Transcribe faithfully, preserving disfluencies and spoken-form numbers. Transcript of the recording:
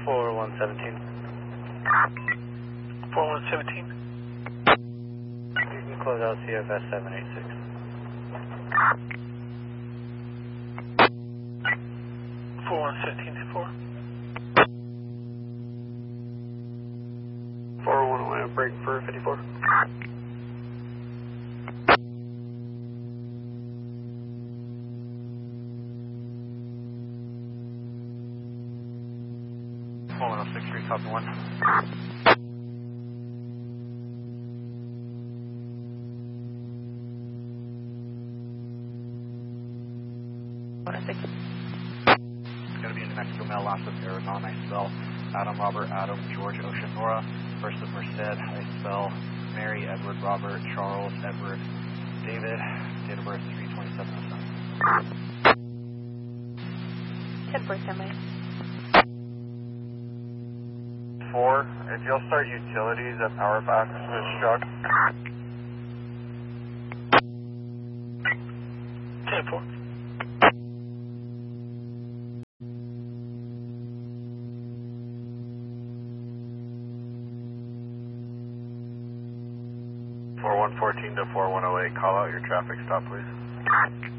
four one seventeen. four one seventeen. You can close out C F S seven eight six. four one seventeen four. four one one, break for fifty-four. four one oh six three, copy one. one oh six. It's going to be in New Mexico Mail, last of Arizona. I spell Adam, Robert, Adam, George, Ocean, Nora. First of Merced, I spell Mary, Edward, Robert, Charles, Edward, David. Date of birth three twenty-seven oh seven. ten four semi. Four, if you'll start utilities at Power Fax with Struck. ten four. four one fourteen to four one oh eight, call out your traffic stop, please.